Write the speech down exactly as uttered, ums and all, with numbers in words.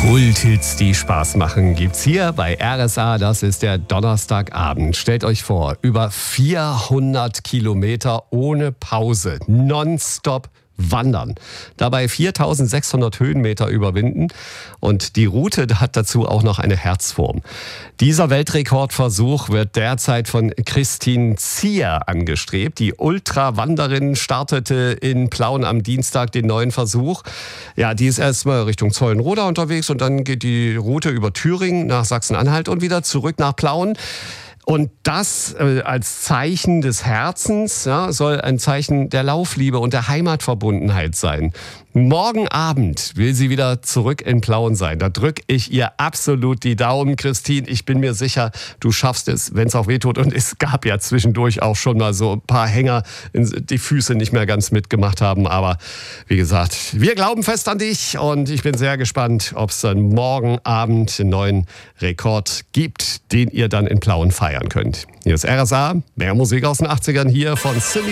Kulthits, die Spaß machen, gibt's hier bei R S A. Das ist der Donnerstagabend. Stellt euch vor, über vierhundert Kilometer ohne Pause, nonstop wandern. Dabei viertausendsechshundert Höhenmeter überwinden und die Route hat dazu auch noch eine Herzform. Dieser Weltrekordversuch wird derzeit von Christine Zier angestrebt. Die Ultrawanderin startete in Plauen am Dienstag den neuen Versuch. Ja, die ist erstmal Richtung Zeulenroda unterwegs und dann geht die Route über Thüringen nach Sachsen-Anhalt und wieder zurück nach Plauen. Und das äh, als Zeichen des Herzens, ja, soll ein Zeichen der Laufliebe und der Heimatverbundenheit sein. Morgen Abend will sie wieder zurück in Plauen sein. Da drücke ich ihr absolut die Daumen, Christine. Ich bin mir sicher, du schaffst es, wenn es auch wehtut. Und es gab ja zwischendurch auch schon mal so ein paar Hänger, die Füße nicht mehr ganz mitgemacht haben. Aber wie gesagt, wir glauben fest an dich und ich bin sehr gespannt, ob es dann morgen Abend einen neuen Rekord gibt, den ihr dann in Plauen feiern könnt. Hier ist R S A, mehr Musik aus den achtzigern hier von Cindy